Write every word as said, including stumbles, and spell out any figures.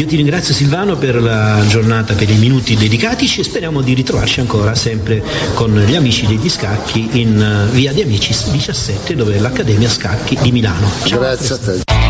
Io ti ringrazio Silvano per la giornata, per i minuti dedicatici, e speriamo di ritrovarci ancora sempre con gli amici degli scacchi in via di Amici diciassette, dove è l'Accademia Scacchi di Milano. Ciao. Grazie a te.